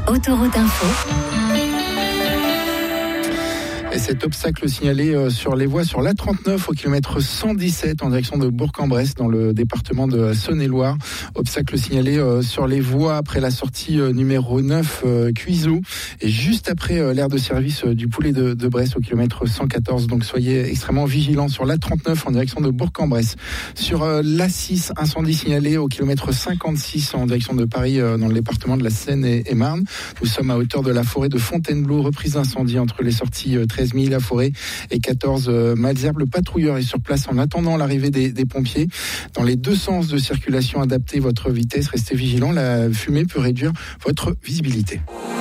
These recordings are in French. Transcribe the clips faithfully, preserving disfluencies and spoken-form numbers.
Autoroute Info. Et cet obstacle signalé sur les voies sur l'A trente-neuf au kilomètre cent dix-sept en direction de Bourg-en-Bresse dans le département de Saône-et-Loire. Obstacle signalé sur les voies après la sortie numéro neuf Cuiseaux et juste après l'aire de service du Poulet de, de Bresse au kilomètre cent quatorze. Donc soyez extrêmement vigilants sur l'A trente-neuf en direction de Bourg-en-Bresse. Sur l'A six, incendie signalé au kilomètre cinquante-six en direction de Paris dans le département de la Seine-et-Marne. Nous sommes à hauteur de la forêt de Fontainebleau, reprise d'incendie entre les sorties treize mille la forêt et quatorze Malesherbes. Le patrouilleur est sur place en attendant l'arrivée des, des pompiers. Dans les deux sens de circulation, adaptez votre vitesse, restez vigilant. La fumée peut réduire votre visibilité.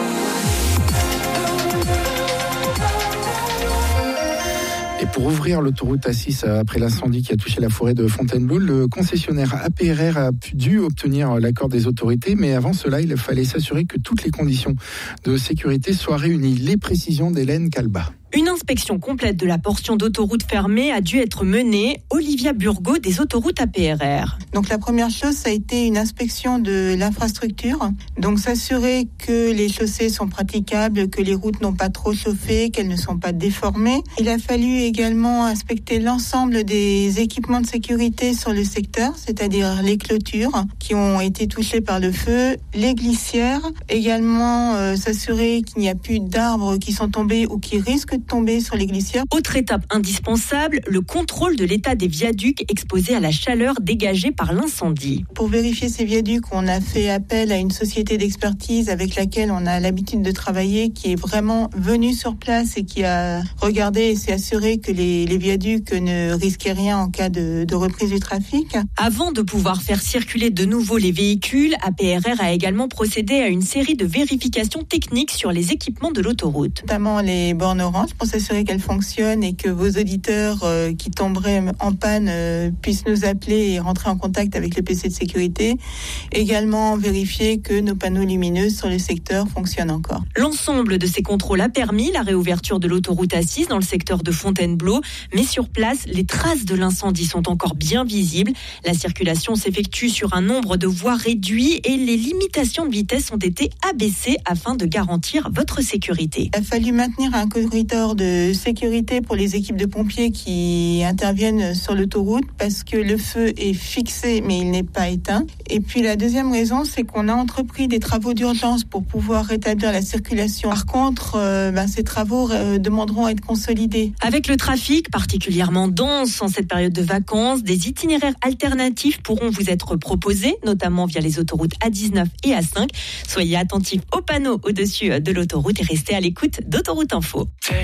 Et pour ouvrir l'autoroute A six après l'incendie qui a touché la forêt de Fontainebleau, le concessionnaire A P R R a dû obtenir l'accord des autorités, mais avant cela, il fallait s'assurer que toutes les conditions de sécurité soient réunies. Les précisions d'Hélène Calba. Une inspection complète de la portion d'autoroute fermée a dû être menée. Olivia Burgot des autoroutes A P R R. Donc la première chose, ça a été une inspection de l'infrastructure. Donc s'assurer que les chaussées sont praticables, que les routes n'ont pas trop chauffé, qu'elles ne sont pas déformées. Il a fallu également inspecter l'ensemble des équipements de sécurité sur le secteur, c'est-à-dire les clôtures qui ont été touchées par le feu, les glissières. Également euh, s'assurer qu'il n'y a plus d'arbres qui sont tombés ou qui risquent de tomber sur les glissières. Autre étape indispensable, le contrôle de l'état des viaducs exposés à la chaleur dégagée par l'incendie. Pour vérifier ces viaducs, on a fait appel à une société d'expertise avec laquelle on a l'habitude de travailler, qui est vraiment venue sur place et qui a regardé et s'est assuré que les, les viaducs ne risquaient rien en cas de, de reprise du trafic. Avant de pouvoir faire circuler de nouveau les véhicules, A P R R a également procédé à une série de vérifications techniques sur les équipements de l'autoroute. Notamment les bornes orange, pour s'assurer qu'elles fonctionnent et que vos auditeurs euh, qui tomberaient en panne euh, puissent nous appeler et rentrer en contact avec le P C de sécurité. Également vérifier que nos panneaux lumineux sur le secteur fonctionnent encore. L'ensemble de ces contrôles a permis la réouverture de l'autoroute A six dans le secteur de Fontainebleau, mais sur place, les traces de l'incendie sont encore bien visibles. La circulation s'effectue sur un nombre de voies réduit et les limitations de vitesse ont été abaissées afin de garantir votre sécurité. Il a fallu maintenir un corridor de sécurité pour les équipes de pompiers qui interviennent sur l'autoroute parce que le feu est fixé mais il n'est pas éteint. Et puis la deuxième raison, c'est qu'on a entrepris des travaux d'urgence pour pouvoir rétablir la circulation. Par contre, euh, ben, ces travaux euh, demanderont à être consolidés. Avec le trafic particulièrement dense en cette période de vacances, des itinéraires alternatifs pourront vous être proposés, notamment via les autoroutes A dix-neuf et A cinq. Soyez attentifs aux panneaux au-dessus de l'autoroute et restez à l'écoute d'Autoroute Info.